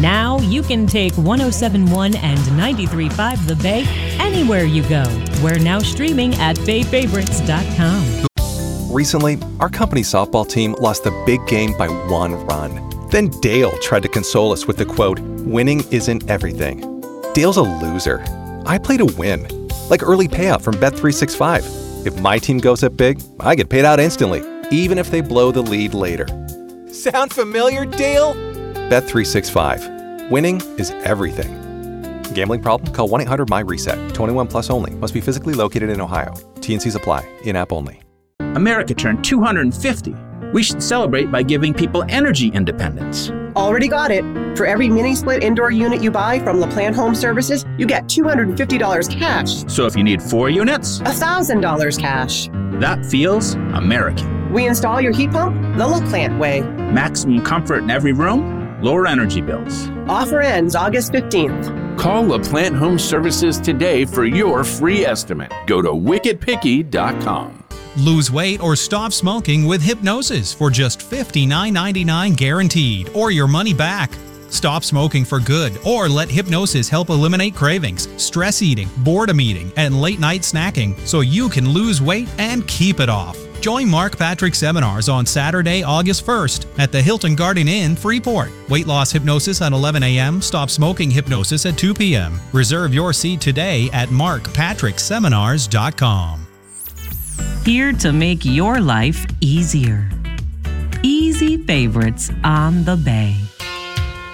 Now you can take 107.1 and 93.5 The Bay anywhere you go. We're now streaming at bayfavorites.com. Recently, our company's softball team lost the big game by 1 run. Then Dale tried to console us with the quote, "Winning isn't everything." Dale's a loser. I play to win. Like early payout from Bet365. If my team goes up big, I get paid out instantly, even if they blow the lead later. Sound familiar, Dale? Bet365. Winning is everything. Gambling problem? Call 1-800-MY-RESET. 21 plus only. Must be physically located in Ohio. T&Cs apply. In-app only. America turned 250. We should celebrate by giving people energy independence. Already got it. For every mini-split indoor unit you buy from LaPlante Home Services, you get $250 cash. So if you need 4 units, $1,000 cash. That feels American. We install your heat pump the LaPlante way. Maximum comfort in every room, lower energy bills. Offer ends August 15th. Call LaPlante Home Services today for your free estimate. Go to wickedpicky.com. Lose weight or stop smoking with hypnosis for just $59.99 guaranteed, or your money back. Stop smoking for good, or let hypnosis help eliminate cravings, stress eating, boredom eating, and late night snacking so you can lose weight and keep it off. Join Mark Patrick seminars on Saturday, August 1st at the Hilton Garden Inn, Freeport. Weight loss hypnosis at 11 a.m., stop smoking hypnosis at 2 p.m. Reserve your seat today at markpatrickseminars.com. Here to make your life easier. Easy Favorites on the Bay.